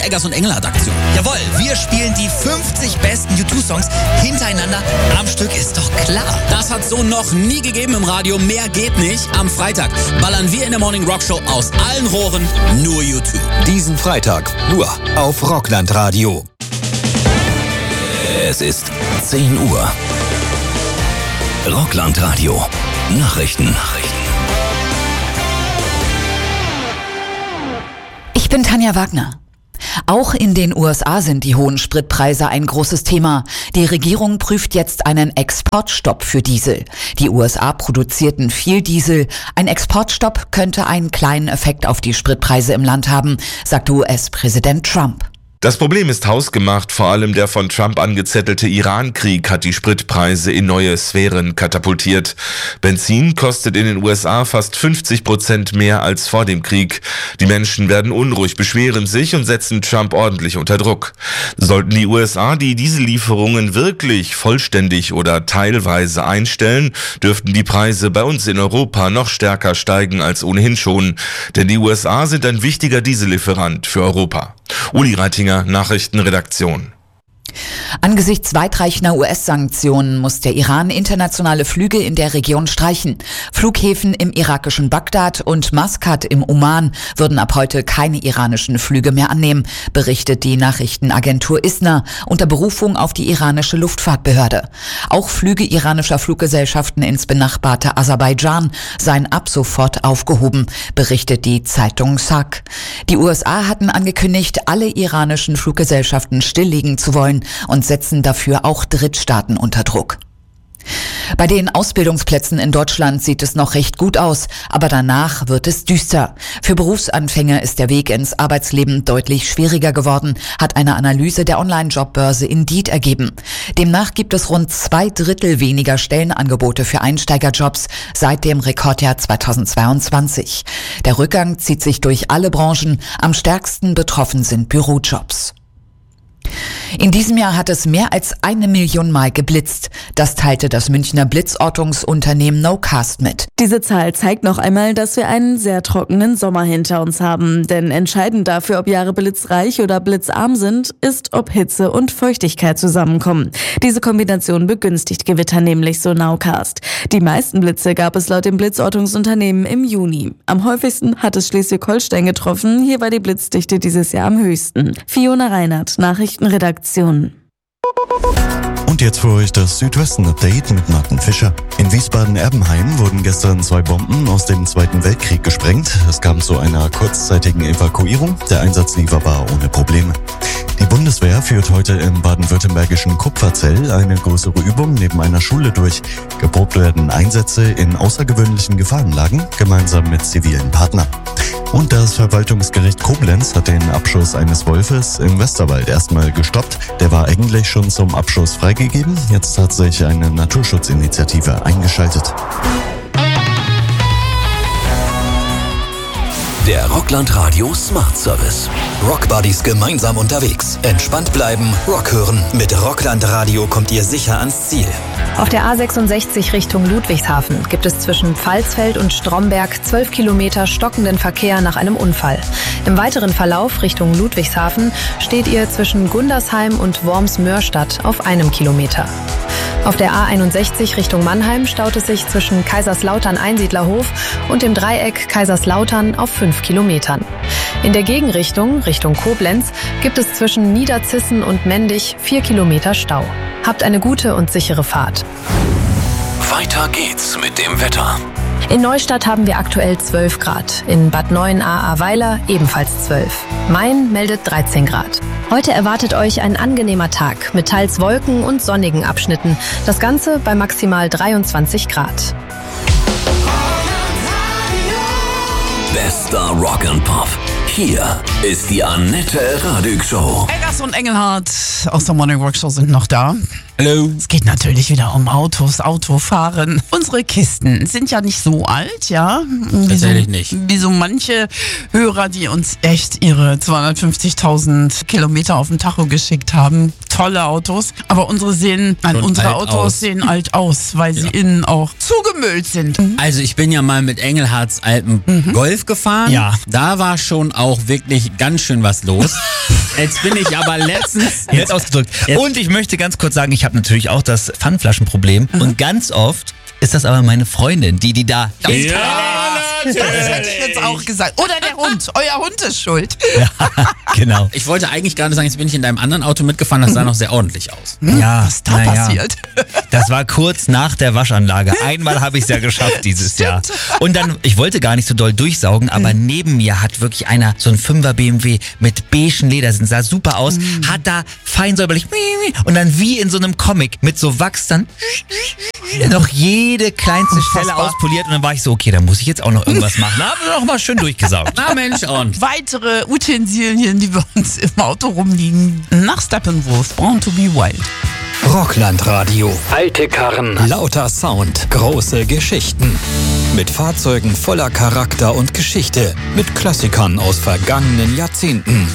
Eggers und Engelhardt-Aktion. Jawohl, wir spielen die 50 besten U2-Songs hintereinander am Stück, ist doch klar. Das hat so noch nie gegeben im Radio, mehr geht nicht. Am Freitag ballern wir in der Morning Rock Show aus allen Rohren nur U2. Diesen Freitag nur auf Rockland Radio. Es ist 10 Uhr. Rockland Radio. Nachrichten. Ich bin Tanja Wagner. Auch in den USA sind die hohen Spritpreise ein großes Thema. Die Regierung prüft jetzt einen Exportstopp für Diesel. Die USA produzierten viel Diesel. Ein Exportstopp könnte einen kleinen Effekt auf die Spritpreise im Land haben, sagte US-Präsident Trump. Das Problem ist hausgemacht, vor allem der von Trump angezettelte Iran-Krieg hat die Spritpreise in neue Sphären katapultiert. Benzin kostet in den USA fast 50% mehr als vor dem Krieg. Die Menschen werden unruhig, beschweren sich und setzen Trump ordentlich unter Druck. Sollten die USA die Diesellieferungen wirklich vollständig oder teilweise einstellen, dürften die Preise bei uns in Europa noch stärker steigen als ohnehin schon. Denn die USA sind ein wichtiger Diesellieferant für Europa. Uli Reitinger, Nachrichtenredaktion. Angesichts weitreichender US-Sanktionen muss der Iran internationale Flüge in der Region streichen. Flughäfen im irakischen Bagdad und Maskat im Oman würden ab heute keine iranischen Flüge mehr annehmen, berichtet die Nachrichtenagentur ISNA unter Berufung auf die iranische Luftfahrtbehörde. Auch Flüge iranischer Fluggesellschaften ins benachbarte Aserbaidschan seien ab sofort aufgehoben, berichtet die Zeitung SAK. Die USA hatten angekündigt, alle iranischen Fluggesellschaften stilllegen zu wollen und setzen dafür auch Drittstaaten unter Druck. Bei den Ausbildungsplätzen in Deutschland sieht es noch recht gut aus, aber danach wird es düster. Für Berufsanfänger ist der Weg ins Arbeitsleben deutlich schwieriger geworden, hat eine Analyse der Online-Jobbörse Indeed ergeben. Demnach gibt es rund 2/3 weniger Stellenangebote für Einsteigerjobs seit dem Rekordjahr 2022. Der Rückgang zieht sich durch alle Branchen, am stärksten betroffen sind Bürojobs. In diesem Jahr hat es mehr als 1 Million Mal geblitzt. Das teilte das Münchner Blitzortungsunternehmen Nocast mit. Diese Zahl zeigt noch einmal, dass wir einen sehr trockenen Sommer hinter uns haben. Denn entscheidend dafür, ob Jahre blitzreich oder blitzarm sind, ist, ob Hitze und Feuchtigkeit zusammenkommen. Diese Kombination begünstigt Gewitter nämlich, so Nowcast. Die meisten Blitze gab es laut dem Blitzortungsunternehmen im Juni. Am häufigsten hat es Schleswig-Holstein getroffen. Hier war die Blitzdichte dieses Jahr am höchsten. Fiona Reinhardt, Nachrichtenredaktion. Und jetzt für euch das Südwesten-Update mit Martin Fischer. In Wiesbaden-Erbenheim wurden gestern 2 Bomben aus dem Zweiten Weltkrieg gesprengt. Es kam zu einer kurzzeitigen Evakuierung. Der Einsatz lief aber ohne Probleme. Die Bundeswehr führt heute im baden-württembergischen Kupferzell eine größere Übung neben einer Schule durch. Geprobt werden Einsätze in außergewöhnlichen Gefahrenlagen gemeinsam mit zivilen Partnern. Und das Verwaltungsgericht Koblenz hat den Abschuss eines Wolfes im Westerwald erstmal gestoppt. Der war eigentlich schon zum Abschuss freigegeben. Jetzt hat sich eine Naturschutzinitiative eingeschaltet. Der Rockland Radio Smart Service. Rockbuddies gemeinsam unterwegs. Entspannt bleiben, Rock hören. Mit Rockland Radio kommt ihr sicher ans Ziel. Auf der A66 Richtung Ludwigshafen gibt es zwischen Pfalzfeld und Stromberg 12 Kilometer stockenden Verkehr nach einem Unfall. Im weiteren Verlauf Richtung Ludwigshafen steht ihr zwischen Gundersheim und Worms-Mörstadt auf 1 Kilometer. Auf der A61 Richtung Mannheim staut es sich zwischen Kaiserslautern-Einsiedlerhof und dem Dreieck Kaiserslautern auf 5 Kilometern. In der Gegenrichtung, Richtung Koblenz, gibt es zwischen Niederzissen und Mendig 4 Kilometer Stau. Habt eine gute und sichere Fahrt. Weiter geht's mit dem Wetter. In Neustadt haben wir aktuell 12 Grad. In Bad Neuenahr-Ahrweiler ebenfalls 12. Main meldet 13 Grad. Heute erwartet euch ein angenehmer Tag mit teils Wolken und sonnigen Abschnitten. Das Ganze bei maximal 23 Grad. Bester Rock and Pop. Hier ist die Annette Radig Show. Eggers und Engelhardt aus der Morning Rock Show sind noch da. Hallo. Es geht natürlich wieder um Autos, Autofahren. Unsere Kisten sind ja nicht so alt, ja? Tatsächlich nicht. Wie so manche Hörer, die uns echt ihre 250.000 Kilometer auf dem Tacho geschickt haben. tolle Autos, aber unsere Autos sehen alt aus, weil sie innen auch zugemüllt sind. Also ich bin ja mal mit Engelhards alten Golf gefahren. Ja. Da war schon auch wirklich ganz schön was los. Jetzt bin ich aber letztens... Nett ausgedrückt. Und ich möchte ganz kurz sagen, ich habe natürlich auch das Pfandflaschenproblem. Und ganz oft ist das aber meine Freundin, die da... Das hätte ich jetzt auch gesagt. Oder der Hund. Euer Hund ist schuld. Ja, genau. Ich wollte eigentlich gerade sagen, jetzt bin ich in deinem anderen Auto mitgefahren, das sah noch sehr ordentlich aus. Ja, Was ist da passiert? Das war kurz nach der Waschanlage. Einmal habe ich es ja geschafft dieses Jahr. Und dann, ich wollte gar nicht so doll durchsaugen, aber neben mir hat wirklich einer so ein 5er BMW mit beigen Ledersitz, sah super aus, hat da fein säuberlich und dann wie in so einem Comic mit so Wachs dann noch jede kleinste Stelle auspoliert und dann war ich so, okay, da muss ich jetzt auch noch irgendwas machen. Da haben wir noch mal schön durchgesaugt. Na Mensch, und? Weitere Utensilien, die bei uns im Auto rumliegen. Nach Steppenwolf, Born to be Wild. Rocklandradio. Alte Karren, lauter Sound, große Geschichten. Mit Fahrzeugen voller Charakter und Geschichte. Mit Klassikern aus vergangenen Jahrzehnten.